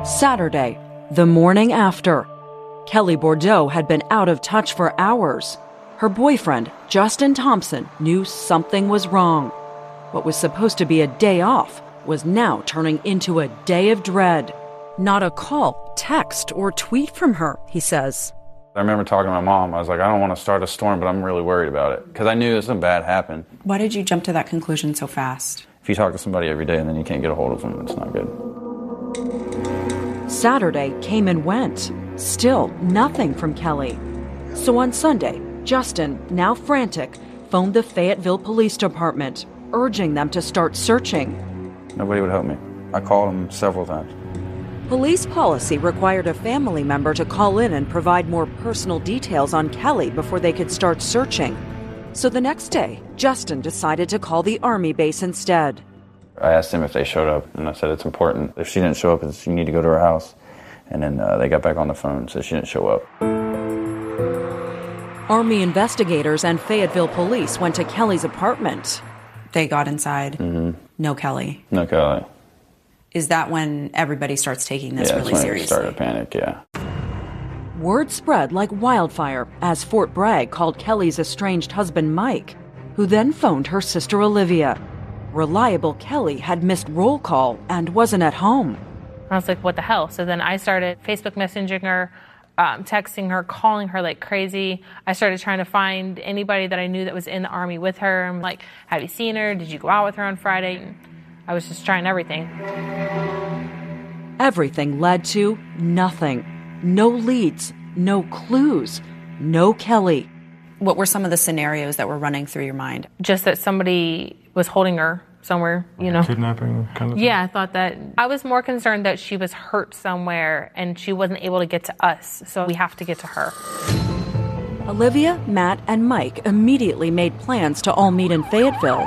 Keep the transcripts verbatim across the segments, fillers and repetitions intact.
Saturday, the morning after. Kelly Bordeaux had been out of touch for hours. Her boyfriend, Justin Thompson, knew something was wrong. What was supposed to be a day off was now turning into a day of dread. Not a call, text, or tweet from her, he says. I remember talking to my mom. I was like, I don't want to start a storm, but I'm really worried about it. Because I knew something bad happened. Why did you jump to that conclusion so fast? If you talk to somebody every day and then you can't get a hold of them, it's not good. Saturday came and went. Still nothing from Kelly. So on Sunday, Justin, now frantic, phoned the Fayetteville Police Department, urging them to start searching. Nobody would help me. I called them several times. Police policy required a family member to call in and provide more personal details on Kelly before they could start searching. So the next day, Justin decided to call the Army base instead. I asked them if they showed up, and I said it's important. If she didn't show up, it's, you need to go to her house. And then uh, they got back on the phone and said she didn't show up. Army investigators and Fayetteville police went to Kelly's apartment. They got inside. Mm-hmm. No Kelly. No Kelly. Is that when everybody starts taking this yeah, really that's when seriously? It started to panic, yeah. Word spread like wildfire as Fort Bragg called Kelly's estranged husband, Mike, who then phoned her sister, Olivia. Reliable Kelly had missed roll call and wasn't at home. I was like, what the hell? So then I started Facebook messaging her, um, texting her, calling her like crazy. I started trying to find anybody that I knew that was in the Army with her. I'm like, have you seen her? Did you go out with her on Friday? And I was just trying everything. Everything led to nothing. No leads, no clues, no Kelly. What were some of the scenarios that were running through your mind? Just that somebody was holding her somewhere, you know. Kidnapping kind of thing? Yeah, I thought that. I was more concerned that she was hurt somewhere and she wasn't able to get to us, so we have to get to her. Olivia, Matt, and Mike immediately made plans to all meet in Fayetteville.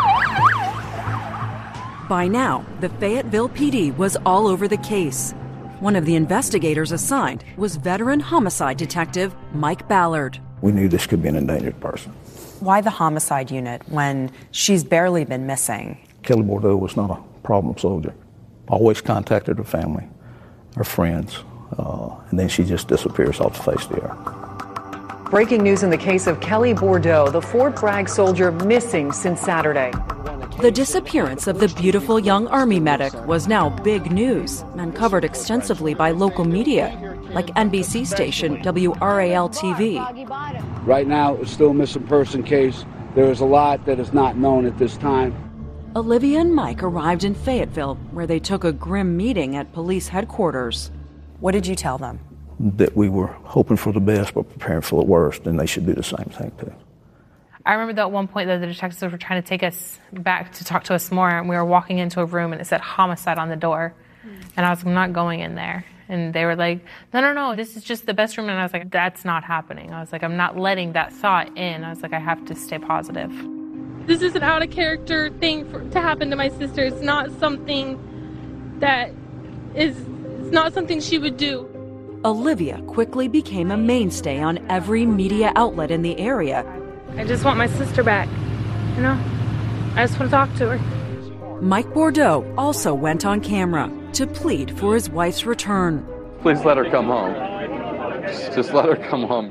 By now, the Fayetteville P D was all over the case. One of the investigators assigned was veteran homicide detective Mike Ballard. We knew this could be an endangered person. Why the homicide unit when she's barely been missing? Kelly Bordeaux was not a problem soldier. Always contacted her family, her friends, uh, and then she just disappears off the face of the earth. Breaking news in the case of Kelly Bordeaux, the Fort Bragg soldier missing since Saturday. The disappearance of the beautiful young Army medic was now big news and covered extensively by local media, like N B C station W R A L T V. Right now, it's still a missing person case. There is a lot that is not known at this time. Olivia and Mike arrived in Fayetteville, where they took a grim meeting at police headquarters. What did you tell them? That we were hoping for the best but preparing for the worst, and they should do the same thing too. I remember that at one point that the detectives were trying to take us back to talk to us more, and we were walking into a room and it said homicide on the door. And I was like, I'm not going in there. And they were like, no, no, no, this is just the best room. And I was like, that's not happening. I was like, I'm not letting that thought in. I was like, I have to stay positive. This is an out of character thing for, to happen to my sister. It's not something that is, it's not something she would do. Olivia quickly became a mainstay on every media outlet in the area. I just want my sister back, you know? I just want to talk to her. Mike Bordeaux also went on camera to plead for his wife's return. Please let her come home. Just, just let her come home.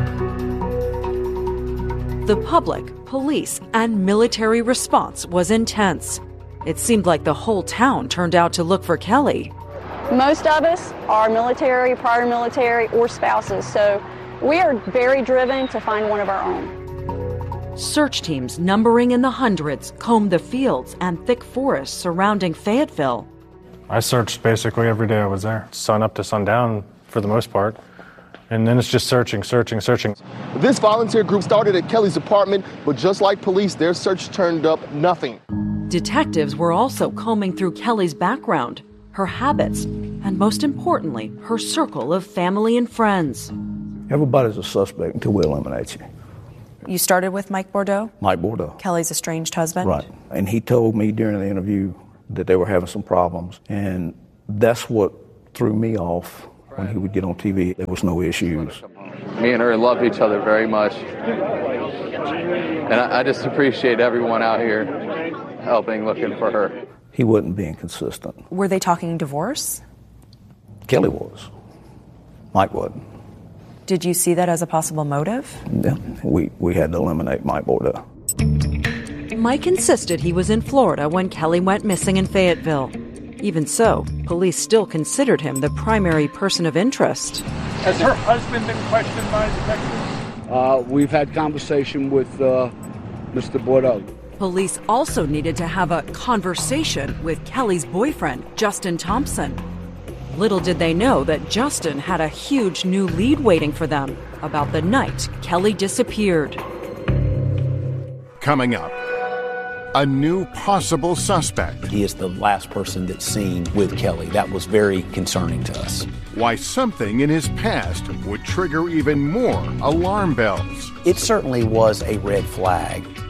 The public, police, and military response was intense. It seemed like the whole town turned out to look for Kelly. Most of us are military, prior military, or spouses, so we are very driven to find one of our own. Search teams numbering in the hundreds combed the fields and thick forests surrounding Fayetteville. I searched basically every day I was there, sun up to sundown for the most part. And then it's just searching, searching, searching. This volunteer group started at Kelly's apartment, but just like police, their search turned up nothing. Detectives were also combing through Kelly's background, her habits, and most importantly, her circle of family and friends. Everybody's a suspect until we eliminate you. You started with Mike Bordeaux? Mike Bordeaux. Kelly's estranged husband? Right. And he told me during the interview that they were having some problems. And that's what threw me off when he would get on T V. There was no issues. Me and her love each other very much. And I, I just appreciate everyone out here helping, looking for her. He wasn't being consistent. Were they talking divorce? Kelly was. Mike wasn't. Did you see that as a possible motive? Yeah, we, we had to eliminate Mike Bordeaux. Mike insisted he was in Florida when Kelly went missing in Fayetteville. Even so, police still considered him the primary person of interest. Has her husband been questioned by detectives? Uh, we've had conversation with uh, Mister Bordeaux. Police also needed to have a conversation with Kelly's boyfriend, Justin Thompson. Little did they know that Justin had a huge new lead waiting for them about the night Kelly disappeared. Coming up, a new possible suspect. He is the last person that's seen with Kelly. That was very concerning to us. Why something in his past would trigger even more alarm bells. It certainly was a red flag.